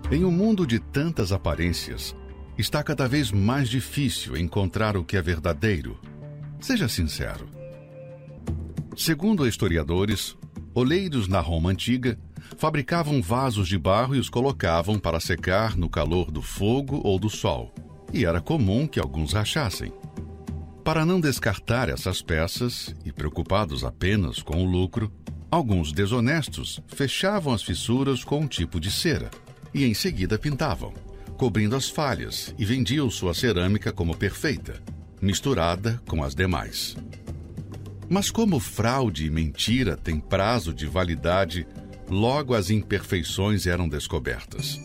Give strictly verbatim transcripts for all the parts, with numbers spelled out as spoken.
Em um mundo de tantas aparências, está cada vez mais difícil encontrar o que é verdadeiro. Seja sincero. Segundo historiadores, oleiros na Roma antiga fabricavam vasos de barro e os colocavam para secar no calor do fogo ou do sol, e era comum que alguns rachassem. Para não descartar essas peças, e preocupados apenas com o lucro, alguns desonestos fechavam as fissuras com um tipo de cera, e em seguida pintavam, cobrindo as falhas, e vendiam sua cerâmica como perfeita, misturada com as demais. Mas como fraude e mentira têm prazo de validade, logo as imperfeições eram descobertas.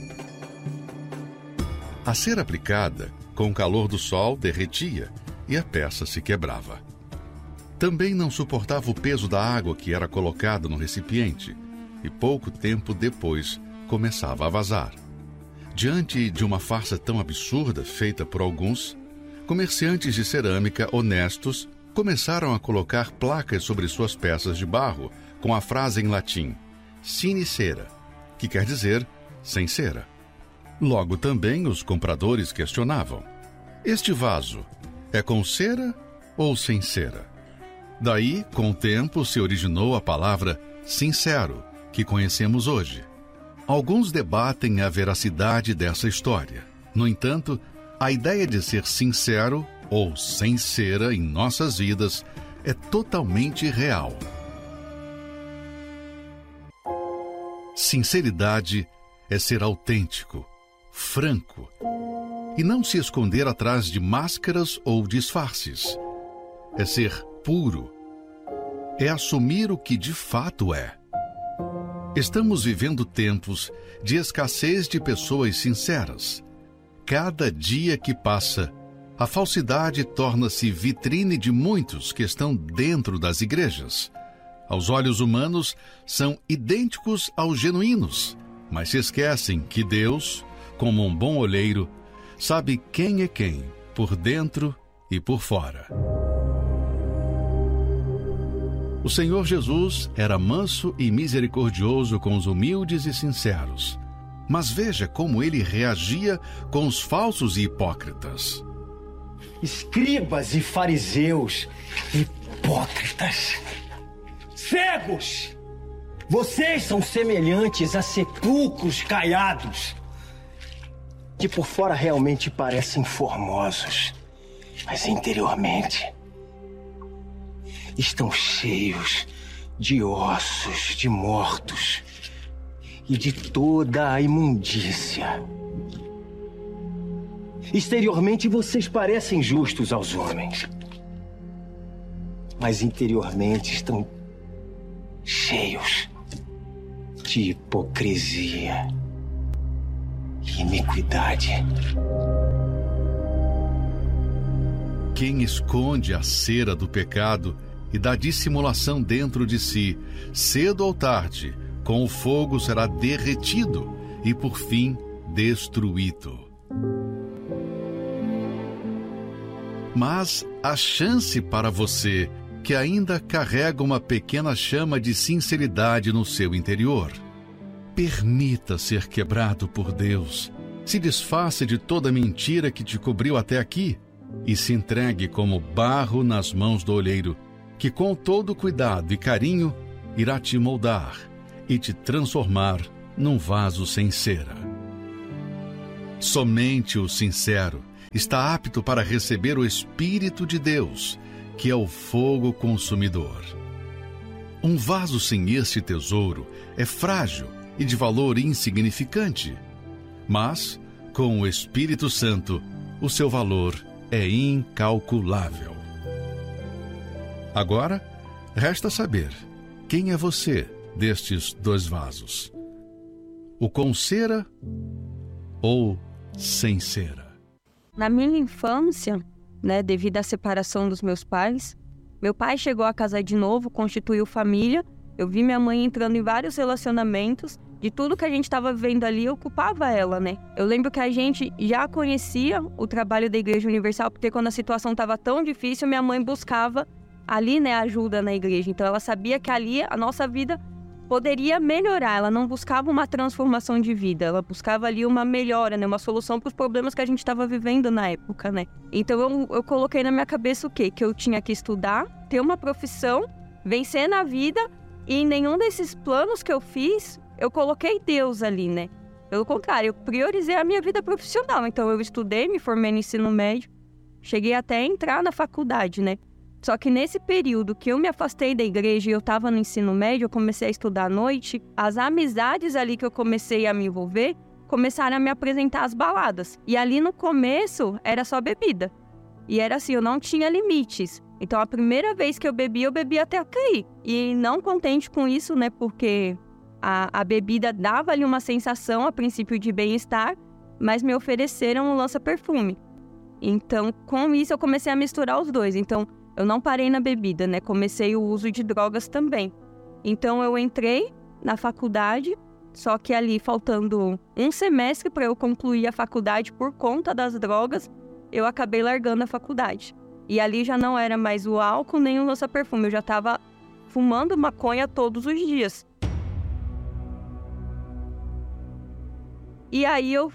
A cera aplicada, com o calor do sol, derretia e a peça se quebrava. Também não suportava o peso da água que era colocada no recipiente e pouco tempo depois começava a vazar. Diante de uma farsa tão absurda feita por alguns, comerciantes de cerâmica honestos começaram a colocar placas sobre suas peças de barro com a frase em latim sine cera, que quer dizer sem cera. Logo também os compradores questionavam: este vaso é com cera ou sem cera? Daí, com o tempo, se originou a palavra sincero, que conhecemos hoje. Alguns debatem a veracidade dessa história. No entanto, a ideia de ser sincero ou sem cera em nossas vidas é totalmente real. Sinceridade é ser autêntico, franco, e não se esconder atrás de máscaras ou disfarces. É ser puro. É assumir o que de fato é. Estamos vivendo tempos de escassez de pessoas sinceras. Cada dia que passa, a falsidade torna-se vitrine de muitos que estão dentro das igrejas. Aos olhos humanos, são idênticos aos genuínos, mas se esquecem que Deus, como um bom olheiro, sabe quem é quem, por dentro e por fora. O Senhor Jesus era manso e misericordioso com os humildes e sinceros. Mas veja como ele reagia com os falsos e hipócritas. Escribas e fariseus, hipócritas, cegos! Vocês são semelhantes a sepulcros caiados, que por fora realmente parecem formosos, mas interiormente estão cheios de ossos de mortos e de toda a imundícia. Exteriormente vocês parecem justos aos homens, mas interiormente estão cheios de hipocrisia e iniquidade. Quem esconde a cera do pecado e da dissimulação dentro de si, cedo ou tarde, com o fogo será derretido e, por fim, destruído. Mas há chance para você que ainda carrega uma pequena chama de sinceridade no seu interior. Permita ser quebrado por Deus. Se desfaça de toda mentira que te cobriu até aqui e se entregue como barro nas mãos do olheiro, que com todo cuidado e carinho irá te moldar e te transformar num vaso sem cera. Somente o sincero está apto para receber o Espírito de Deus, que é o fogo consumidor. Um vaso sem este tesouro é frágil e de valor insignificante, mas, com o Espírito Santo, o seu valor é incalculável. Agora, resta saber quem é você destes dois vasos: o com cera ou sem cera? Na minha infância, né, devido à separação dos meus pais, meu pai chegou a casar de novo, constituiu família. Eu vi minha mãe entrando em vários relacionamentos. De tudo que a gente estava vivendo ali, eu culpava ela, né? Eu lembro que a gente já conhecia o trabalho da Igreja Universal, porque quando a situação estava tão difícil, minha mãe buscava ali, né, ajuda na igreja. Então ela sabia que ali a nossa vida poderia melhorar, ela não buscava uma transformação de vida, ela buscava ali uma melhora, né? Uma solução para os problemas que a gente estava vivendo na época, né? Então eu, eu coloquei na minha cabeça o quê? Que eu tinha que estudar, ter uma profissão, vencer na vida, e em nenhum desses planos que eu fiz, eu coloquei Deus ali, né? Pelo contrário, eu priorizei a minha vida profissional. Então eu estudei, me formei no ensino médio, cheguei até a entrar na faculdade, né? Só que nesse período que eu me afastei da igreja e eu estava no ensino médio, eu comecei a estudar à noite, as amizades ali que eu comecei a me envolver, começaram a me apresentar as baladas. E ali no começo, era só bebida. E era assim, eu não tinha limites. Então a primeira vez que eu bebi, eu bebi até cair. E não contente com isso, né, porque a, a bebida dava ali uma sensação, a princípio, de bem-estar, mas me ofereceram um lança-perfume. Então, com isso, eu comecei a misturar os dois. Então, eu não parei na bebida, né? Comecei o uso de drogas também. Então, eu entrei na faculdade, só que ali, faltando um semestre para eu concluir a faculdade por conta das drogas, eu acabei largando a faculdade. E ali já não era mais o álcool nem o lança-perfume, eu já estava fumando maconha todos os dias. E aí, eu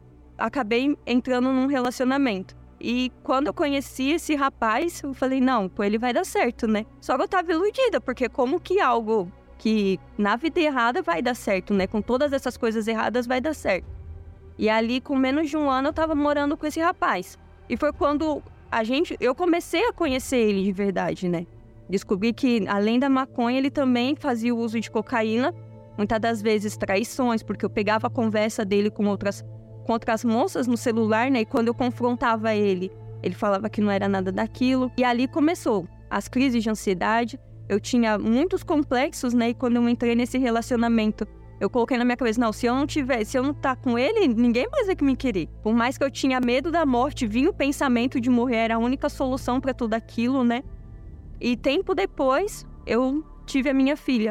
acabei entrando num relacionamento. E quando eu conheci esse rapaz, eu falei, não, pô, ele vai dar certo, né? Só que eu tava iludida, porque como que algo que na vida errada vai dar certo, né? Com todas essas coisas erradas vai dar certo. E ali, com menos de um ano, eu tava morando com esse rapaz. E foi quando a gente, eu comecei a conhecer ele de verdade, né? Descobri que, além da maconha, ele também fazia o uso de cocaína. Muitas das vezes traições, porque eu pegava a conversa dele com outras com outras moças no celular, né? E quando eu confrontava ele, ele falava que não era nada daquilo. E ali começou as crises de ansiedade. Eu tinha muitos complexos, né? E quando eu entrei nesse relacionamento, eu coloquei na minha cabeça, não, se eu não tiver, se eu não estar com ele, ninguém mais vai me querer. Por mais que eu tinha medo da morte, vinha o pensamento de morrer, era a única solução para tudo aquilo, né? E tempo depois, eu tive a minha filha.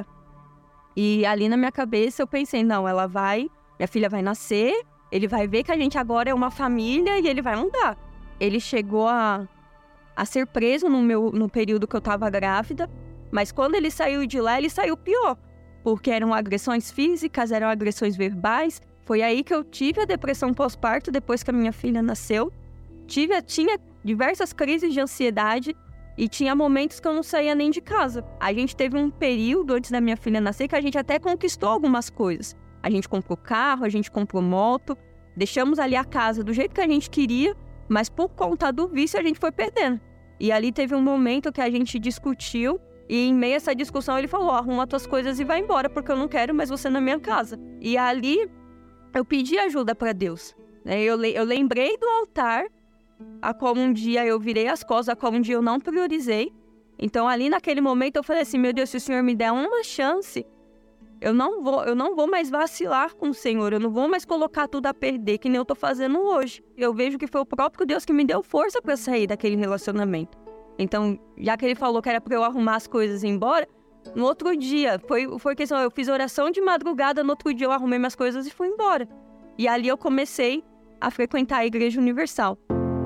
E ali na minha cabeça, eu pensei, não, ela vai, minha filha vai nascer, ele vai ver que a gente agora é uma família e ele vai mudar. Ele chegou a, a ser preso no, meu, no período que eu estava grávida, mas quando ele saiu de lá, ele saiu pior, porque eram agressões físicas, eram agressões verbais. Foi aí que eu tive a depressão pós-parto, depois que a minha filha nasceu. Tive, tinha diversas crises de ansiedade e tinha momentos que eu não saía nem de casa. A gente teve um período antes da minha filha nascer que a gente até conquistou algumas coisas. A gente comprou carro, a gente comprou moto, deixamos ali a casa do jeito que a gente queria, mas por conta do vício a gente foi perdendo. E ali teve um momento que a gente discutiu e em meio a essa discussão ele falou, arruma tuas coisas e vai embora porque eu não quero mais você na minha casa. E ali eu pedi ajuda para Deus. Eu, eu lembrei do altar a qual um dia eu virei as costas, a qual um dia eu não priorizei. Então ali naquele momento eu falei assim, meu Deus, se o Senhor me der uma chance, Eu não, vou, eu não vou mais vacilar com o Senhor, eu não vou mais colocar tudo a perder, que nem eu tô fazendo hoje. Eu vejo que foi o próprio Deus que me deu força para sair daquele relacionamento. Então, já que ele falou que era para eu arrumar as coisas e ir embora, no outro dia, foi, foi questão, eu fiz oração de madrugada, no outro dia eu arrumei minhas coisas e fui embora. E ali eu comecei a frequentar a Igreja Universal.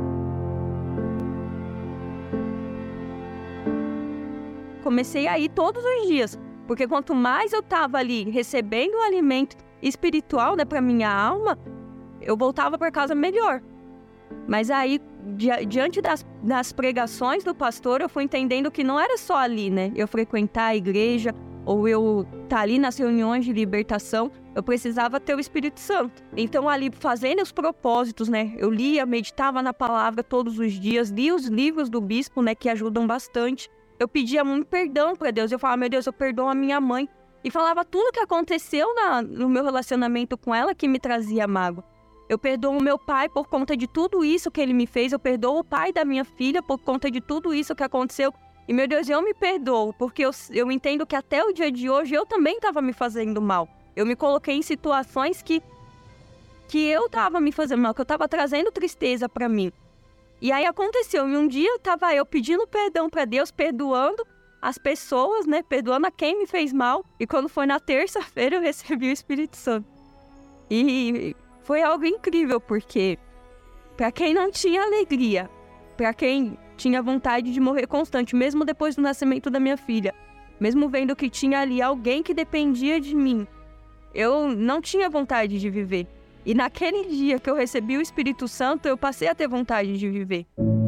Comecei a ir todos os dias. Porque quanto mais eu estava ali recebendo o alimento espiritual, né, para minha alma, eu voltava para casa melhor. Mas aí, di- diante das, das pregações do pastor, eu fui entendendo que não era só ali, né? Eu frequentar a igreja ou eu estar tá ali nas reuniões de libertação, eu precisava ter o Espírito Santo. Então ali, fazendo os propósitos, né? Eu lia, meditava na palavra todos os dias, lia os livros do bispo, né, que ajudam bastante. Eu pedia muito perdão para Deus. Eu falava, meu Deus, eu perdoo a minha mãe. E falava tudo o que aconteceu na, no meu relacionamento com ela que me trazia mágoa. Eu perdoo o meu pai por conta de tudo isso que ele me fez. Eu perdoo o pai da minha filha por conta de tudo isso que aconteceu. E, meu Deus, eu me perdoo, porque eu, eu entendo que até o dia de hoje eu também estava me fazendo mal. Eu me coloquei em situações que, que eu estava me fazendo mal, que eu estava trazendo tristeza para mim. E aí aconteceu, e um dia estava eu pedindo perdão para Deus, perdoando as pessoas, né? Perdoando a quem me fez mal. E quando foi na terça-feira eu recebi o Espírito Santo. E foi algo incrível, porque para quem não tinha alegria, para quem tinha vontade de morrer constante, mesmo depois do nascimento da minha filha, mesmo vendo que tinha ali alguém que dependia de mim, eu não tinha vontade de viver. E naquele dia que eu recebi o Espírito Santo, eu passei a ter vontade de viver.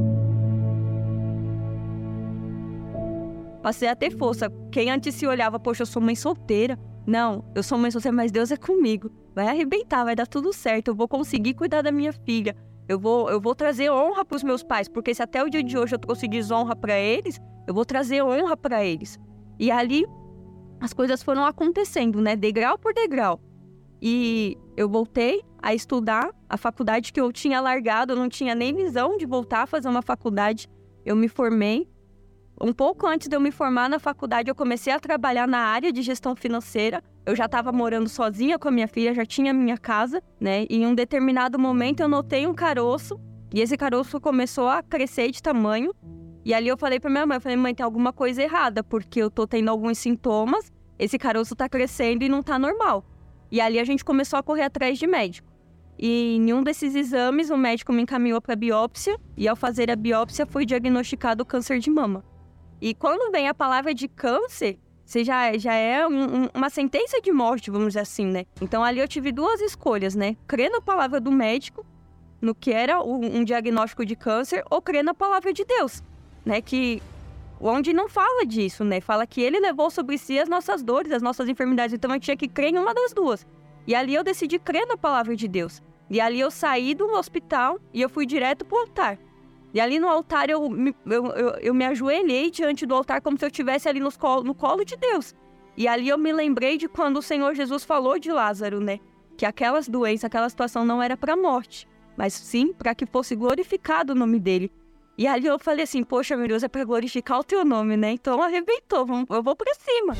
Passei a ter força. Quem antes se olhava, poxa, eu sou mãe solteira. Não, eu sou mãe solteira, mas Deus é comigo. Vai arrebentar, vai dar tudo certo. Eu vou conseguir cuidar da minha filha. Eu vou, eu vou trazer honra para os meus pais, porque se até o dia de hoje eu trouxe desonra para eles, eu vou trazer honra para eles. E ali as coisas foram acontecendo, né? Degrau por degrau. E eu voltei a estudar a faculdade que eu tinha largado, eu não tinha nem visão de voltar a fazer uma faculdade. Eu me formei. Um pouco antes de eu me formar na faculdade, eu comecei a trabalhar na área de gestão financeira. Eu já estava morando sozinha com a minha filha, já tinha minha casa, né? E em um determinado momento eu notei um caroço, e esse caroço começou a crescer de tamanho. E ali eu falei pra minha mãe, eu falei, mãe, tem alguma coisa errada, porque eu tô tendo alguns sintomas, esse caroço tá crescendo e não tá normal. E ali a gente começou a correr atrás de médico. E em um desses exames, o médico me encaminhou para biópsia, e ao fazer a biópsia foi diagnosticado câncer de mama. E quando vem a palavra de câncer, você já, já é um, um, uma sentença de morte, vamos dizer assim, né? Então ali eu tive duas escolhas, né? Crer na palavra do médico, no que era um, um diagnóstico de câncer, ou crer na palavra de Deus, né? Que, onde não fala disso, né? Fala que ele levou sobre si as nossas dores, as nossas enfermidades. Então eu tinha que crer em uma das duas. E ali eu decidi crer na palavra de Deus. E ali eu saí do hospital e eu fui direto pro altar. E ali no altar eu me, eu, eu, eu me ajoelhei diante do altar como se eu estivesse ali nos colo, no colo de Deus. E ali eu me lembrei de quando o Senhor Jesus falou de Lázaro, né? Que aquelas doenças, aquela situação não era para a morte, mas sim para que fosse glorificado o nome dele. E ali eu falei assim, poxa, meu Deus, é para glorificar o teu nome, né? Então arrebentou, vamos, eu vou para cima.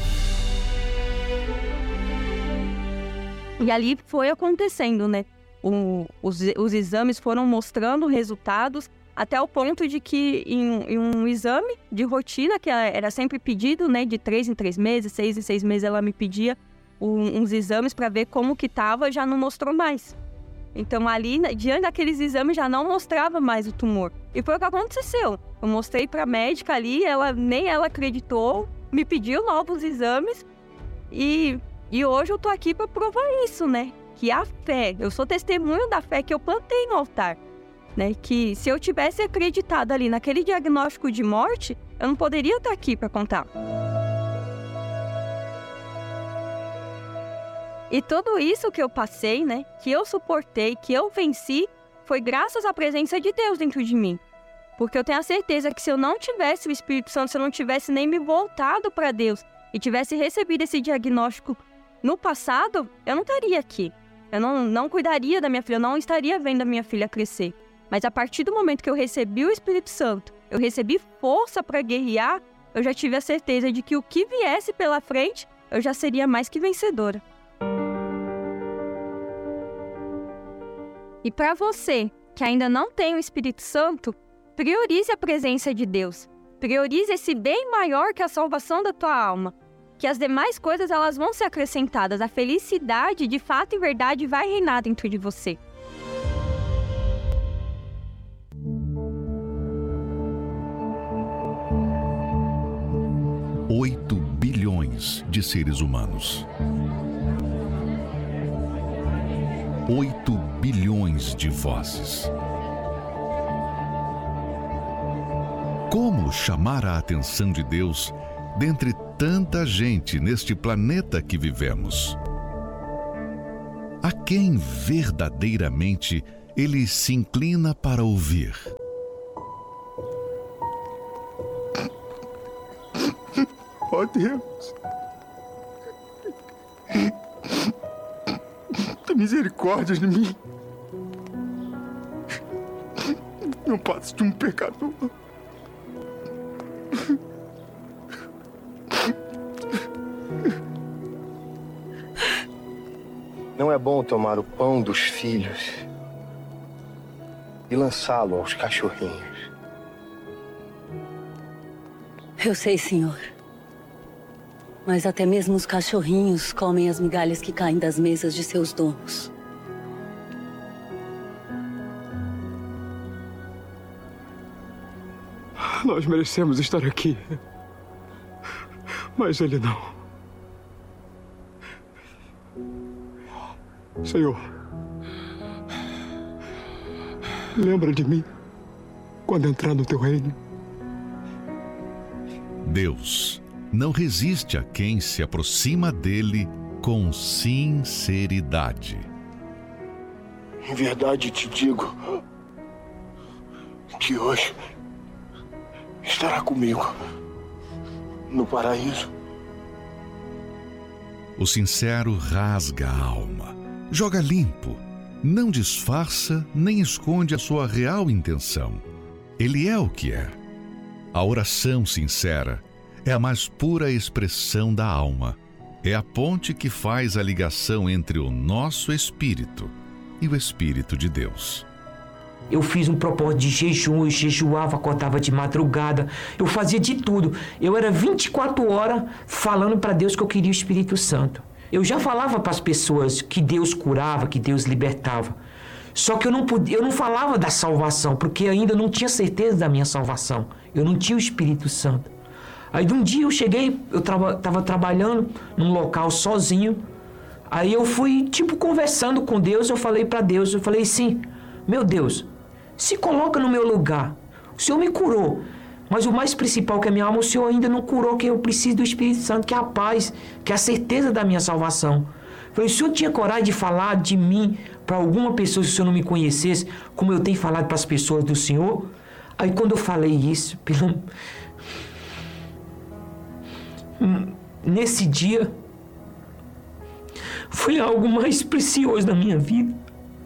E ali foi acontecendo, né? O, os, os exames foram mostrando resultados, até o ponto de que em, em um exame de rotina, que era sempre pedido, né, de três em três meses, seis em seis meses, ela me pedia um, uns exames para ver como que estava, já não mostrou mais. Então ali, diante daqueles exames, já não mostrava mais o tumor. E foi o que aconteceu. Eu mostrei para a médica ali, ela, nem ela acreditou, me pediu novos exames e, e hoje eu tô aqui para provar isso, né? Que a fé, eu sou testemunho da fé que eu plantei no altar. Né, que se eu tivesse acreditado ali naquele diagnóstico de morte, eu não poderia estar aqui para contar. E tudo isso que eu passei, né, que eu suportei, que eu venci, foi graças à presença de Deus dentro de mim. Porque eu tenho a certeza que se eu não tivesse o Espírito Santo, se eu não tivesse nem me voltado para Deus e tivesse recebido esse diagnóstico no passado, eu não estaria aqui. Eu não, não cuidaria da minha filha, eu não estaria vendo a minha filha crescer. Mas a partir do momento que eu recebi o Espírito Santo, eu recebi força para guerrear, eu já tive a certeza de que o que viesse pela frente, eu já seria mais que vencedora. E para você que ainda não tem o Espírito Santo, priorize a presença de Deus. Priorize esse bem maior que a salvação da tua alma. Que as demais coisas elas vão ser acrescentadas. A felicidade, de fato e verdade, vai reinar dentro de você. Oito bilhões de seres humanos. Oito bilhões de vozes. Como chamar a atenção de Deus dentre tanta gente neste planeta que vivemos? A quem verdadeiramente Ele se inclina para ouvir? Ó Deus, tem misericórdia de mim. Não passo de um pecador. Não é bom tomar o pão dos filhos e lançá-lo aos cachorrinhos. Eu sei, senhor. Mas até mesmo os cachorrinhos comem as migalhas que caem das mesas de seus donos. Nós merecemos estar aqui. Mas ele não. Senhor, lembra de mim quando entrar no teu reino. Deus não resiste a quem se aproxima dele com sinceridade. Em verdade te digo que hoje estará comigo no paraíso. O sincero rasga a alma, joga limpo, não disfarça nem esconde a sua real intenção. Ele é o que é. A oração sincera é a mais pura expressão da alma. É a ponte que faz a ligação entre o nosso espírito e o Espírito de Deus. Eu fiz um propósito de jejum, eu jejuava, acordava de madrugada, eu fazia de tudo. Eu era vinte e quatro horas falando para Deus que eu queria o Espírito Santo. Eu já falava para as pessoas que Deus curava, que Deus libertava. Só que eu não podia, eu não falava da salvação, porque ainda não tinha certeza da minha salvação. Eu não tinha o Espírito Santo. Aí de um dia eu cheguei, eu estava traba, trabalhando num local sozinho. Aí eu fui, tipo, conversando com Deus, eu falei para Deus, eu falei assim, meu Deus, se coloca no meu lugar. O Senhor me curou, mas o mais principal que é a minha alma, o Senhor ainda não curou, que eu preciso do Espírito Santo, que é a paz, que é a certeza da minha salvação. Eu falei, o Senhor tinha coragem de falar de mim para alguma pessoa, se o Senhor não me conhecesse, como eu tenho falado para as pessoas do Senhor? Aí quando eu falei isso, pelo... nesse dia, foi algo mais precioso da minha vida.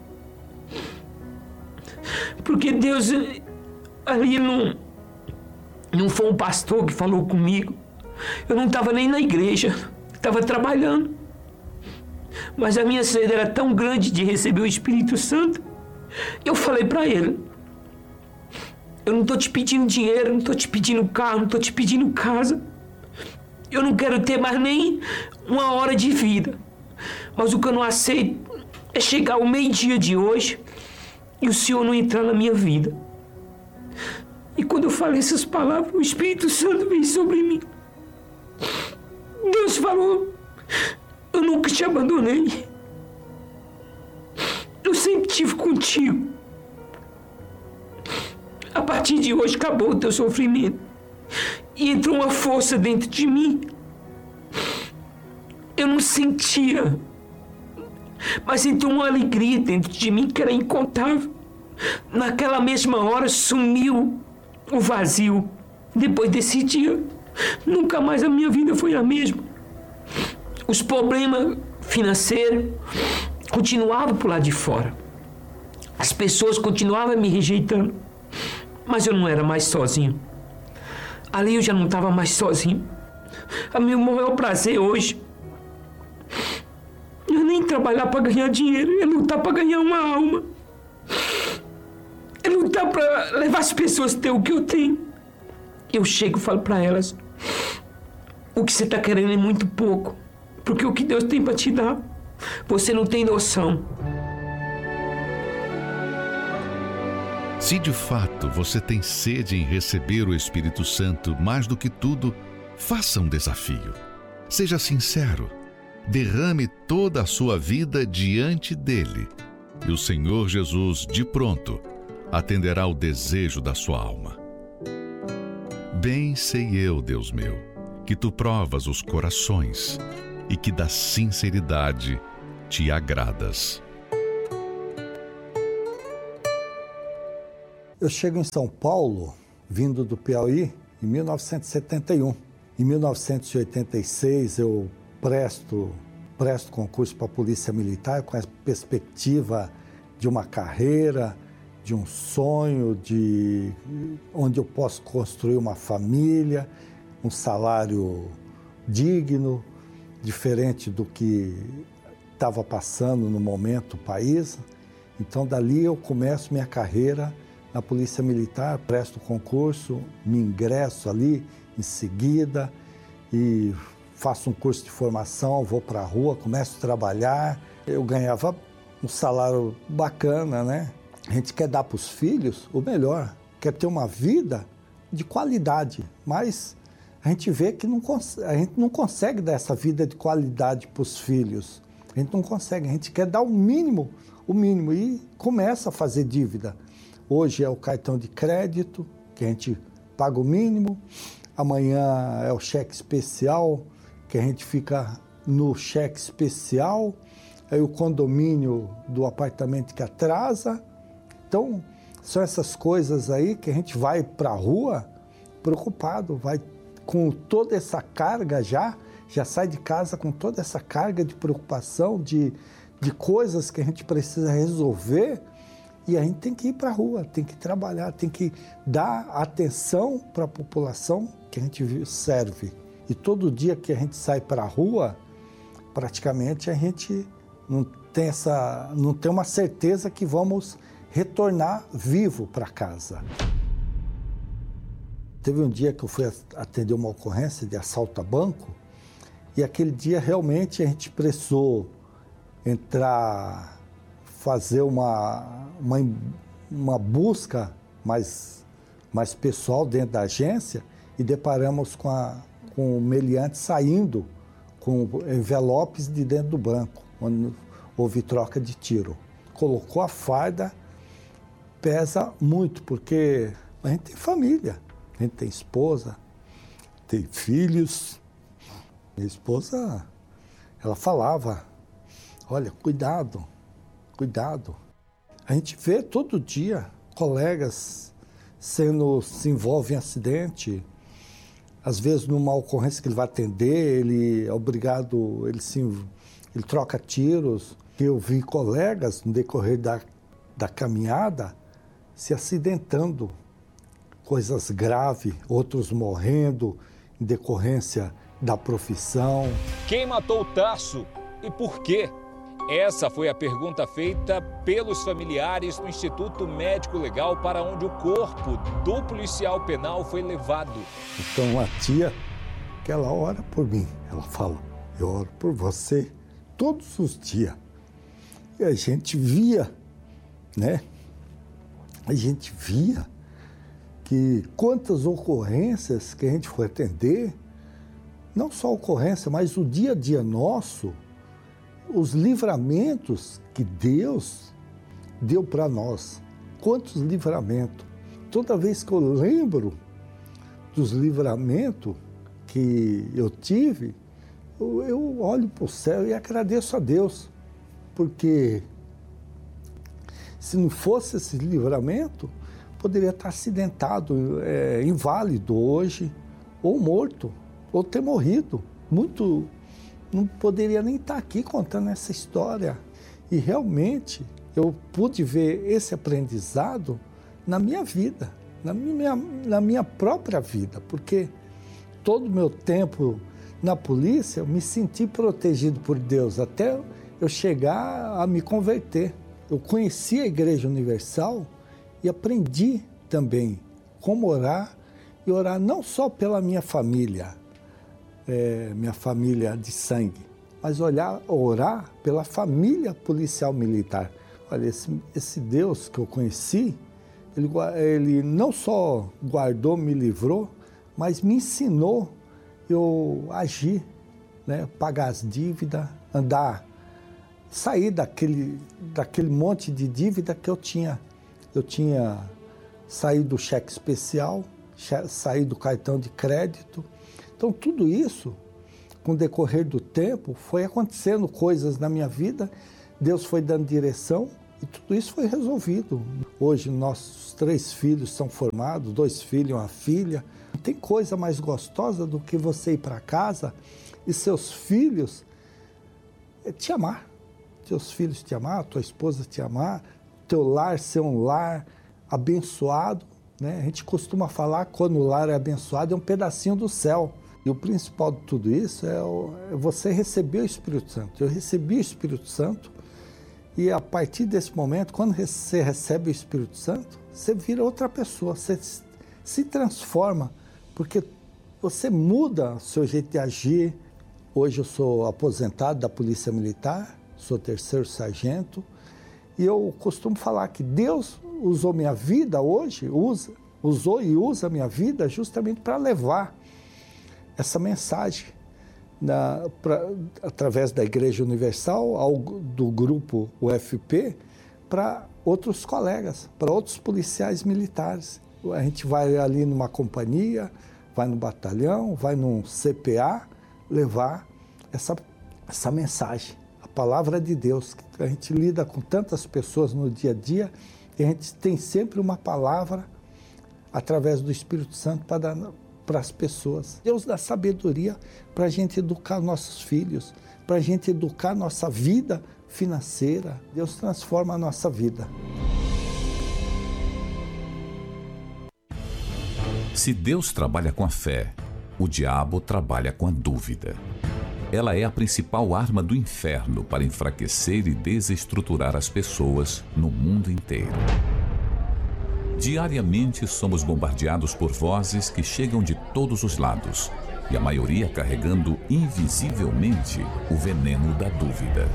Porque Deus, ali não, não foi um pastor que falou comigo. Eu não estava nem na igreja, estava trabalhando. Mas a minha sede era tão grande de receber o Espírito Santo. Eu falei para ele, eu não estou te pedindo dinheiro, não estou te pedindo carro, não estou te pedindo casa. Eu não quero ter mais nem uma hora de vida. Mas o que eu não aceito é chegar ao meio-dia de hoje e o Senhor não entrar na minha vida. E quando eu falei essas palavras, o Espírito Santo veio sobre mim. Deus falou, eu nunca te abandonei. Eu sempre estive contigo. A partir de hoje acabou o teu sofrimento. E entrou uma força dentro de mim. Eu não sentia, mas entrou uma alegria dentro de mim que era incontável. Naquela mesma hora sumiu o vazio. Depois desse dia, nunca mais a minha vida foi a mesma. Os problemas financeiros continuavam por lá de fora. As pessoas continuavam me rejeitando, mas eu não era mais sozinho. Ali eu já não estava mais sozinho. O meu maior prazer hoje não é nem trabalhar para ganhar dinheiro, é lutar para ganhar uma alma. É lutar para levar as pessoas a ter o que eu tenho. Eu chego e falo para elas, o que você está querendo é muito pouco, porque o que Deus tem para te dar, você não tem noção. Se de fato você tem sede em receber o Espírito Santo mais do que tudo, faça um desafio. Seja sincero. Derrame toda a sua vida diante dele. E o Senhor Jesus, de pronto, atenderá o desejo da sua alma. Bem sei eu, Deus meu, que tu provas os corações e que da sinceridade te agradas. Eu chego em São Paulo, vindo do Piauí, em mil novecentos e setenta e um. Em mil novecentos e oitenta e seis, eu presto, presto concurso para a Polícia Militar com a perspectiva de uma carreira, de um sonho, de onde eu posso construir uma família, um salário digno, diferente do que estava passando no momento o país. Então, dali eu começo minha carreira na Polícia Militar, presto concurso, me ingresso ali em seguida e faço um curso de formação, vou para a rua, começo a trabalhar. Eu ganhava um salário bacana, né? A gente quer dar para os filhos o melhor, quer ter uma vida de qualidade, mas a gente vê que não, a gente não consegue dar essa vida de qualidade para os filhos. A gente não consegue, a gente quer dar o mínimo, o mínimo, e começa a fazer dívida. Hoje é o cartão de crédito, que a gente paga o mínimo. Amanhã é o cheque especial, que a gente fica no cheque especial. Aí o condomínio do apartamento que atrasa. Então, são essas coisas aí que a gente vai para a rua preocupado, vai com toda essa carga já, já sai de casa com toda essa carga de preocupação, de, de coisas que a gente precisa resolver, e a gente tem que ir para a rua, tem que trabalhar, tem que dar atenção para a população que a gente serve. E todo dia que a gente sai para a rua, praticamente a gente não tem, essa, não tem uma certeza que vamos retornar vivo para casa. Teve um dia que eu fui atender uma ocorrência de assalto a banco, e aquele dia realmente a gente precisou entrar, fazer uma, uma, uma busca mais, mais pessoal dentro da agência, e deparamos com, a, com o meliante saindo com envelopes de dentro do banco, onde houve troca de tiro. Colocou a farda, pesa muito, porque a gente tem família, a gente tem esposa, tem filhos. Minha esposa, ela falava, olha, cuidado, cuidado. A gente vê todo dia colegas sendo, se envolvem em acidente, às vezes numa ocorrência que ele vai atender, ele é obrigado, ele, se, ele troca tiros. Eu vi colegas no decorrer da, da caminhada se acidentando, coisas graves, outros morrendo em decorrência da profissão. Quem matou o Tarso e por quê? Essa foi a pergunta feita pelos familiares no Instituto Médico Legal, para onde o corpo do policial penal foi levado. Então a tia, que ela ora por mim, ela fala, eu oro por você todos os dias. E a gente via, né? A gente via que quantas ocorrências que a gente foi atender, não só ocorrência, mas o dia a dia nosso, os livramentos que Deus deu para nós. Quantos livramentos. Toda vez que eu lembro dos livramentos que eu tive, eu, eu olho para o céu e agradeço a Deus, porque se não fosse esse livramento, poderia estar acidentado, é, inválido hoje, ou morto, ou ter morrido. Muito, não poderia nem estar aqui contando essa história. E realmente eu pude ver esse aprendizado na minha vida, na minha, na minha própria vida, porque todo o meu tempo na polícia eu me senti protegido por Deus, até eu chegar a me converter. Eu conheci a Igreja Universal e aprendi também como orar, e orar não só pela minha família, é, minha família de sangue, mas olhar, orar pela família policial militar. Olha, esse, esse Deus que eu conheci, ele, ele não só guardou, me livrou, mas me ensinou eu agir, né, pagar as dívidas, andar, sair daquele, daquele monte de dívida que eu tinha. Eu tinha saído do cheque especial, saí do cartão de crédito. Então, tudo isso, com o decorrer do tempo, foi acontecendo coisas na minha vida, Deus foi dando direção e tudo isso foi resolvido. Hoje, nossos três filhos são formados, dois filhos e uma filha. Não tem coisa mais gostosa do que você ir para casa e seus filhos te amar. Teus filhos te amar, tua esposa te amar, teu lar ser um lar abençoado, né? A gente costuma falar que quando o lar é abençoado é um pedacinho do céu. E o principal de tudo isso é, o, é você receber o Espírito Santo. Eu recebi o Espírito Santo e a partir desse momento, quando você recebe o Espírito Santo, você vira outra pessoa, você se transforma, porque você muda o seu jeito de agir. Hoje eu sou aposentado da Polícia Militar, sou terceiro sargento, e eu costumo falar que Deus usou minha vida hoje, usa, usou e usa minha vida justamente para levar essa mensagem na, pra, através da Igreja Universal, ao, do grupo U F P, para outros colegas, para outros policiais militares. A gente vai ali numa companhia, vai no batalhão, vai num C P A, levar essa, essa mensagem, a palavra de Deus. A gente lida com tantas pessoas no dia a dia e a gente tem sempre uma palavra através do Espírito Santo para dar para as pessoas. Deus dá sabedoria para a gente educar nossos filhos, para a gente educar nossa vida financeira. Deus transforma a nossa vida. Se Deus trabalha com a fé, o diabo trabalha com a dúvida. Ela é a principal arma do inferno para enfraquecer e desestruturar as pessoas no mundo inteiro. Diariamente somos bombardeados por vozes que chegam de todos os lados, e a maioria carregando invisivelmente o veneno da dúvida.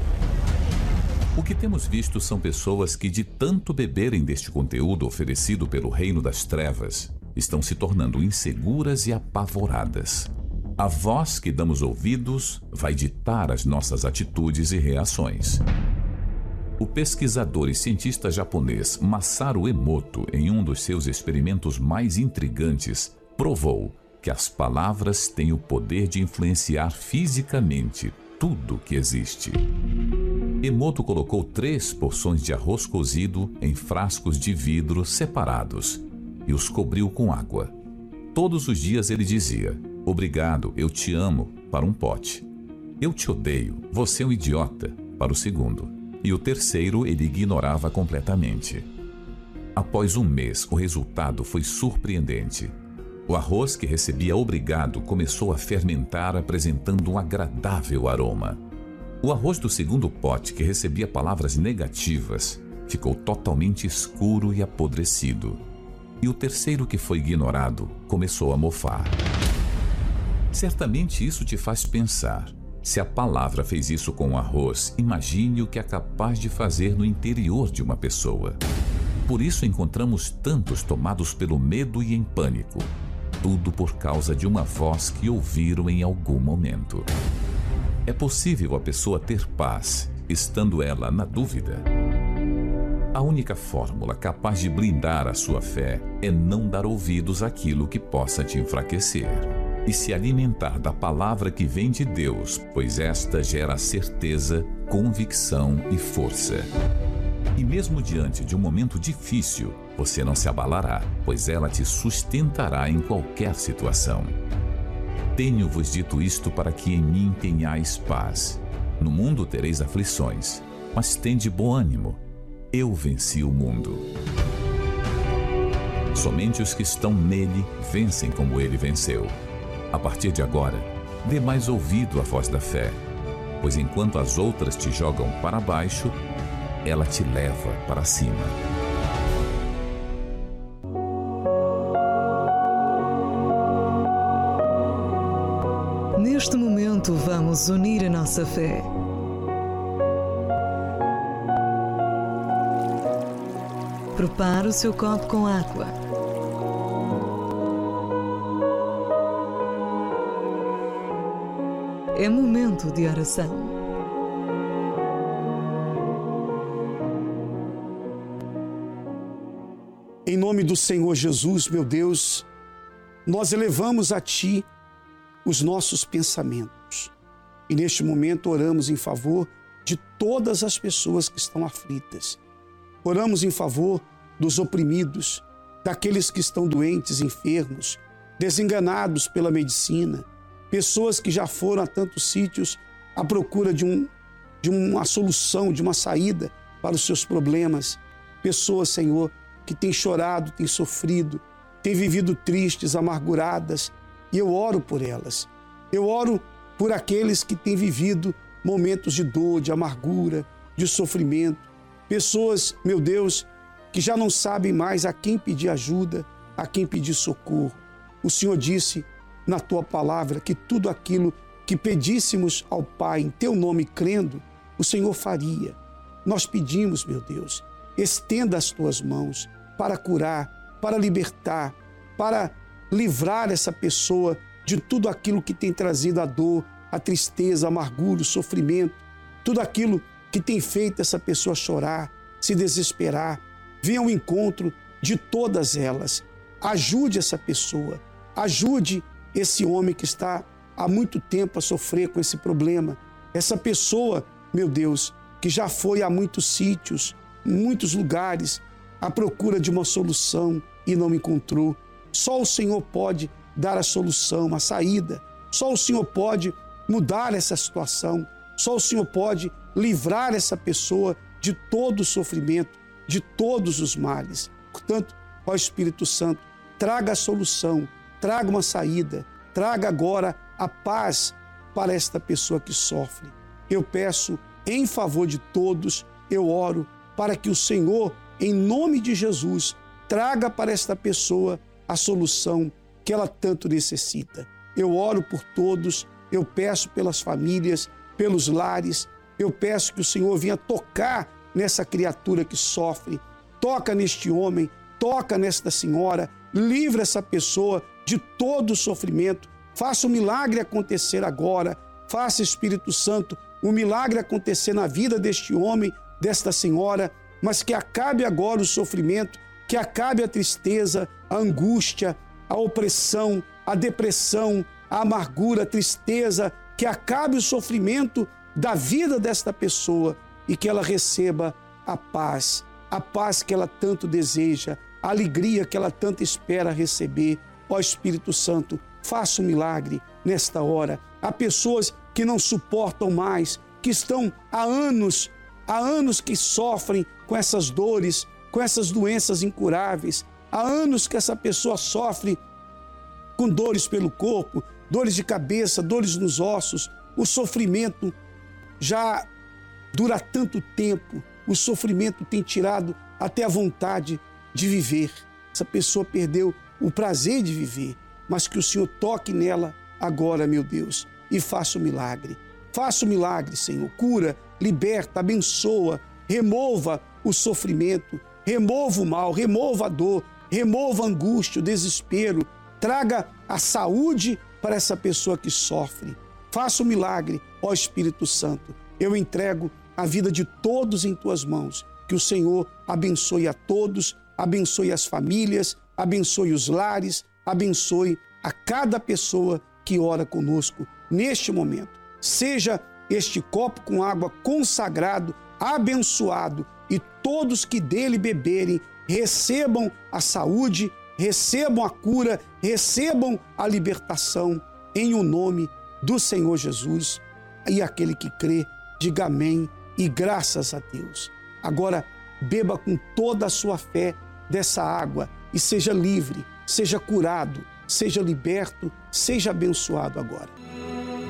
O que temos visto são pessoas que, de tanto beberem deste conteúdo oferecido pelo reino das trevas, estão se tornando inseguras e apavoradas. A voz que damos ouvidos vai ditar as nossas atitudes e reações. O pesquisador e cientista japonês Masaru Emoto, em um dos seus experimentos mais intrigantes, provou que as palavras têm o poder de influenciar fisicamente tudo que existe. Emoto colocou três porções de arroz cozido em frascos de vidro separados e os cobriu com água. Todos os dias ele dizia: "Obrigado, eu te amo", para um pote. "Eu te odeio, você é um idiota", para o segundo. E o terceiro ele ignorava completamente. Após um mês, o resultado foi surpreendente. O arroz que recebia "obrigado" começou a fermentar, apresentando um agradável aroma. O arroz do segundo pote, que recebia palavras negativas, ficou totalmente escuro e apodrecido. E o terceiro, que foi ignorado, começou a mofar. Certamente isso te faz pensar. Se a palavra fez isso com o arroz, imagine o que é capaz de fazer no interior de uma pessoa. Por isso encontramos tantos tomados pelo medo e em pânico. Tudo por causa de uma voz que ouviram em algum momento. É possível a pessoa ter paz, estando ela na dúvida? A única fórmula capaz de blindar a sua fé é não dar ouvidos àquilo que possa te enfraquecer e se alimentar da palavra que vem de Deus, pois esta gera certeza, convicção e força. E mesmo diante de um momento difícil, você não se abalará, pois ela te sustentará em qualquer situação. Tenho-vos dito isto para que em mim tenhais paz. No mundo tereis aflições, mas tende bom ânimo. Eu venci o mundo. Somente os que estão nele vencem como ele venceu. A partir de agora, dê mais ouvido à voz da fé, pois enquanto as outras te jogam para baixo, ela te leva para cima. Neste momento, vamos unir a nossa fé. Prepare o seu copo com água. É momento de oração. Em nome do Senhor Jesus, meu Deus, nós elevamos a Ti os nossos pensamentos. E neste momento oramos em favor de todas as pessoas que estão aflitas. Oramos em favor dos oprimidos, daqueles que estão doentes, enfermos, desenganados pela medicina, pessoas que já foram a tantos sítios à procura de, um, de uma solução, de uma saída para os seus problemas. Pessoas, Senhor, que têm chorado, têm sofrido, têm vivido tristes, amarguradas, e eu oro por elas. Eu oro por aqueles que têm vivido momentos de dor, de amargura, de sofrimento. Pessoas, meu Deus, que já não sabem mais a quem pedir ajuda, a quem pedir socorro. O Senhor disse na Tua palavra que tudo aquilo que pedíssemos ao Pai em Teu nome crendo, o Senhor faria. Nós pedimos, meu Deus, estenda as Tuas mãos para curar, para libertar, para livrar essa pessoa de tudo aquilo que tem trazido a dor, a tristeza, a amargura, o sofrimento, tudo aquilo que tem feito essa pessoa chorar, se desesperar. Venha ao encontro de todas elas. Ajude essa pessoa, ajude esse homem que está há muito tempo a sofrer com esse problema. Essa pessoa, meu Deus, que já foi a muitos sítios, muitos lugares, à procura de uma solução e não encontrou. Só o Senhor pode dar a solução, a saída. Só o Senhor pode mudar essa situação. Só o Senhor pode livrar essa pessoa de todo o sofrimento, de todos os males. Portanto, ó Espírito Santo, traga a solução, traga uma saída, traga agora a paz para esta pessoa que sofre. Eu peço em favor de todos, eu oro para que o Senhor, em nome de Jesus, traga para esta pessoa a solução que ela tanto necessita. Eu oro por todos, eu peço pelas famílias, pelos lares, eu peço que o Senhor venha tocar nessa criatura que sofre, toca neste homem, toca nesta senhora, livra essa pessoa de todo o sofrimento, faça o milagre acontecer agora, faça, Espírito Santo, o milagre acontecer na vida deste homem, desta senhora, mas que acabe agora o sofrimento, que acabe a tristeza, a angústia, a opressão, a depressão, a amargura, a tristeza, que acabe o sofrimento da vida desta pessoa e que ela receba a paz, a paz que ela tanto deseja, a alegria que ela tanto espera receber. Ó Espírito Santo, faça um milagre nesta hora. Há pessoas que não suportam mais, que estão há anos, há anos que sofrem com essas dores, com essas doenças incuráveis. Há anos que essa pessoa sofre com dores pelo corpo, dores de cabeça, dores nos ossos. O sofrimento já dura tanto tempo, o sofrimento tem tirado até a vontade de viver. Essa pessoa perdeu o prazer de viver, mas que o Senhor toque nela agora, meu Deus, e faça o milagre. Faça o milagre, Senhor. Cura, liberta, abençoa, remova o sofrimento, remova o mal, remova a dor, remova a angústia, o desespero. Traga a saúde para essa pessoa que sofre. Faça o milagre, ó Espírito Santo. Eu entrego a vida de todos em tuas mãos. Que o Senhor abençoe a todos, abençoe as famílias, abençoe os lares, abençoe a cada pessoa que ora conosco neste momento. Seja este copo com água consagrado, abençoado, e todos que dele beberem recebam a saúde, recebam a cura, recebam a libertação, em o nome do Senhor Jesus. E aquele que crê, diga amém e graças a Deus. Agora, beba com toda a sua fé dessa água e seja livre, seja curado, seja liberto, seja abençoado agora.